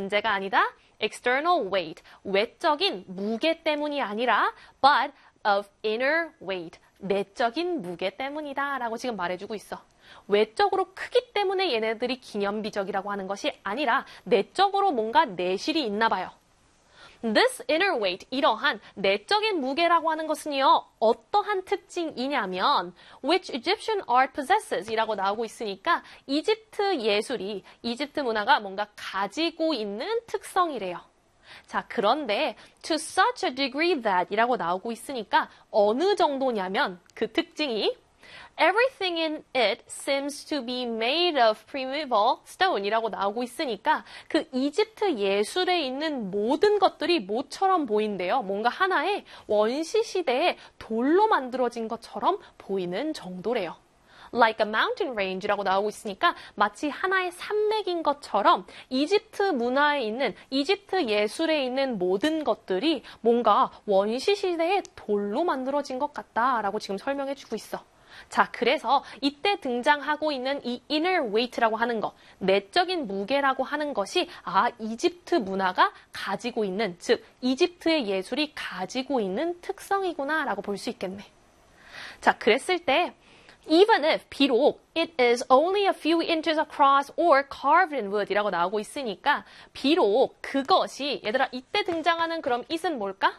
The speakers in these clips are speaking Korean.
문제가 아니다. external weight, 외적인 무게 때문이 아니라 but of inner weight, 내적인 무게 때문이다 라고 지금 말해주고 있어. 외적으로 크기 때문에 얘네들이 기념비적이라고 하는 것이 아니라 내적으로 뭔가 내실이 있나 봐요. This inner weight, 이러한 내적인 무게라고 하는 것은요, 어떠한 특징이냐면 which Egyptian art possesses 이라고 나오고 있으니까 이집트 예술이, 이집트 문화가 뭔가 가지고 있는 특성이래요. 자, 그런데 to such a degree that 이라고 나오고 있으니까 어느 정도냐면 그 특징이 Everything in it seems to be made of primeval stone 이라고 나오고 있으니까 그 이집트 예술에 있는 모든 것들이 뭐처럼 보인대요. 뭔가 하나의 원시 시대의 돌로 만들어진 것처럼 보이는 정도래요. Like a mountain range라고 나오고 있으니까 마치 하나의 산맥인 것처럼 이집트 문화에 있는, 이집트 예술에 있는 모든 것들이 뭔가 원시 시대의 돌로 만들어진 것 같다라고 지금 설명해 주고 있어. 자, 그래서 이때 등장하고 있는 이 inner weight라고 하는 것, 내적인 무게라고 하는 것이 이집트 문화가 가지고 있는, 즉 이집트의 예술이 가지고 있는 특성이구나 라고 볼 수 있겠네. 자, 그랬을 때 even if, 비록 it is only a few inches across or carved in wood 이라고 나오고 있으니까 비록 그것이, 얘들아 이때 등장하는 그럼 it은 뭘까?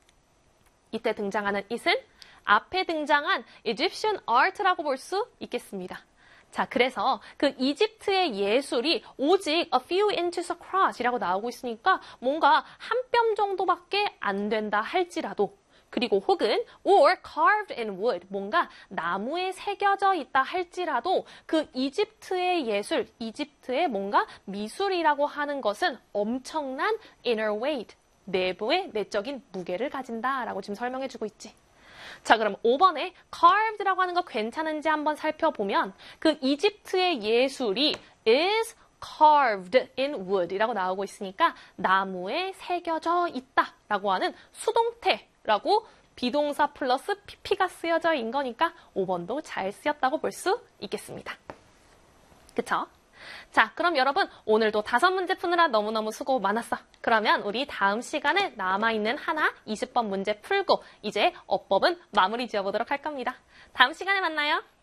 이때 등장하는 it은 앞에 등장한 Egyptian art라고 볼 수 있겠습니다. 자, 그래서 그 이집트의 예술이 오직 a few inches across 이라고 나오고 있으니까 뭔가 한 뼘 정도밖에 안 된다 할지라도, 그리고 혹은 or carved in wood, 뭔가 나무에 새겨져 있다 할지라도 그 이집트의 예술, 이집트의 뭔가 미술이라고 하는 것은 엄청난 inner weight, 내부의 내적인 무게를 가진다라고 지금 설명해주고 있지. 자, 그럼 5번에 carved라고 하는 거 괜찮은지 한번 살펴보면 그 이집트의 예술이 is carved in wood 이라고 나오고 있으니까 나무에 새겨져 있다 라고 하는 수동태라고 비동사 플러스 pp가 쓰여져 있는 거니까 5번도 잘 쓰였다고 볼 수 있겠습니다. 그쵸? 자, 그럼 여러분 오늘도 5문제 푸느라 너무너무 수고 많았어. 그러면 우리 다음 시간에 남아있는 하나 20번 문제 풀고 이제 어법은 마무리 지어보도록 할 겁니다. 다음 시간에 만나요.